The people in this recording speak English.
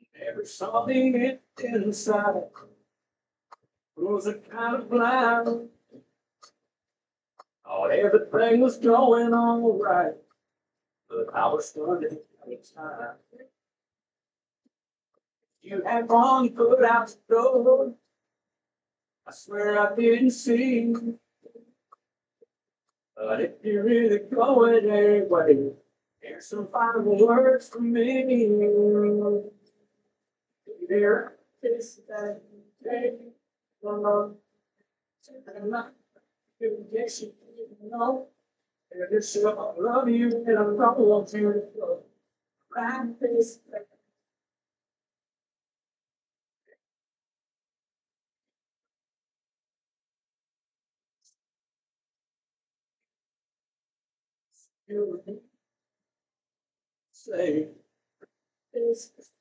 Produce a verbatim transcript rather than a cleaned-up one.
Every something inside was a kind of blind. Thought everything was going all right, but I was starting to time. You had wrong foot out the door. I swear I didn't see. But if you're really going anyway, here's some final words from me. There is that day, love, and not you guess you know. And it's I love you and I don't want you to go. Right this you say this.